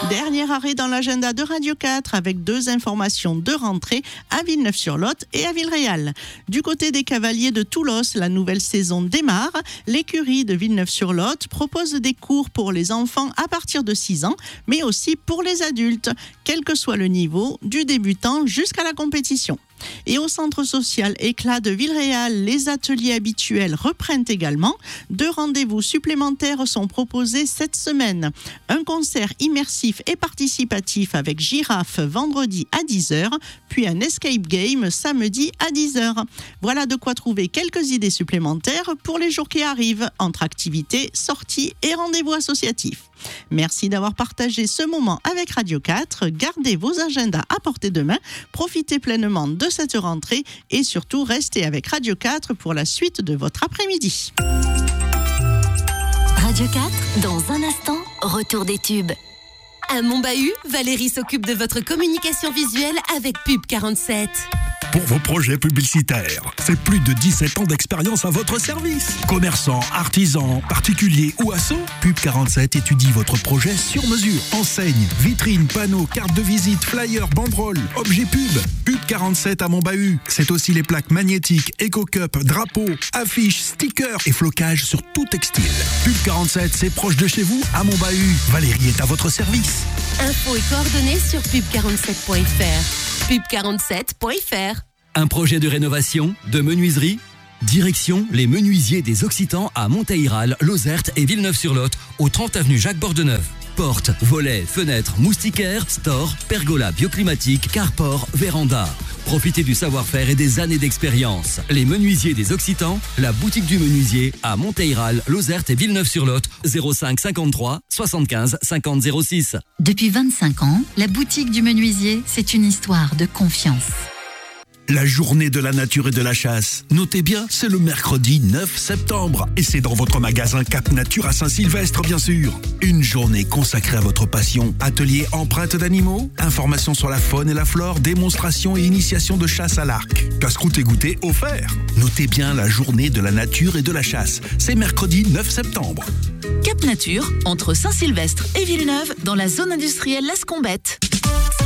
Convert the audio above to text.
Dernier arrêt dans l'agenda de Radio 4 avec 2 informations de rentrée à Villeneuve-sur-Lot et à Villeréal. Du côté des Cavaliers de Toulos, la nouvelle saison démarre. L'écurie de Villeneuve-sur-Lot propose des cours pour les enfants à partir de 6 ans, mais aussi pour les adultes, quel que soit le niveau, du débutant jusqu'à la compétition. Et au centre social Éclat de Villeréal, les ateliers habituels reprennent également. 2 rendez-vous supplémentaires sont proposés cette semaine. Un concert immersif et participatif avec Girafe vendredi à 10h, puis un escape game samedi à 10h. Voilà de quoi trouver quelques idées supplémentaires pour les jours qui arrivent, entre activités, sorties et rendez-vous associatifs. Merci d'avoir partagé ce moment avec Radio 4. Gardez vos agendas à portée de main, profitez pleinement de cette rentrée et surtout restez avec Radio 4 pour la suite de votre après-midi. Radio 4, dans un instant, retour des tubes. À Montbahut, Valérie s'occupe de votre communication visuelle avec Pub 47. Pour vos projets publicitaires, c'est plus de 17 ans d'expérience à votre service. Commerçants, artisans, particuliers ou assos, Pub 47 étudie votre projet sur mesure. Enseignes, vitrines, panneaux, cartes de visite, flyers, banderoles, objets pub. Pub 47 à Montbahut, c'est aussi les plaques magnétiques, éco-cup, drapeaux, affiches, stickers et flocages sur tout textile. Pub 47, c'est proche de chez vous, à Montbahut. Valérie est à votre service. Infos et coordonnées sur pub47.fr. pub47.fr. Un projet de rénovation, de menuiserie? Direction les menuisiers des Occitans à Montehiral, Lozerte et Villeneuve-sur-Lot, au 30 avenue Jacques Bordeneuve. Portes, volets, fenêtres, moustiquaires, stores, pergola bioclimatique, carport, véranda. Profitez du savoir-faire et des années d'expérience. Les menuisiers des Occitans, la boutique du menuisier à Montehiral, Lozerte et Villeneuve-sur-Lot, 05 53 75 50 06. Depuis 25 ans, la boutique du menuisier, c'est une histoire de confiance. La journée de la nature et de la chasse. Notez bien, c'est le mercredi 9 septembre. Et c'est dans votre magasin Cap Nature à Saint-Sylvestre, bien sûr. Une journée consacrée à votre passion. Atelier empreintes d'animaux, informations sur la faune et la flore, démonstration et initiation de chasse à l'arc. Casse-croûte et goûter offert. Notez bien la journée de la nature et de la chasse. C'est mercredi 9 septembre. Cap Nature, entre Saint-Sylvestre et Villeneuve, dans la zone industrielle Las Combettes.